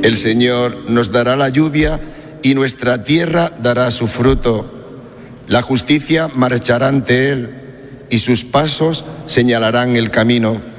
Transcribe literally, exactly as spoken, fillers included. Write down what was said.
El Señor nos dará la lluvia y nuestra tierra dará su fruto. La justicia marchará ante Él y sus pasos señalarán el camino.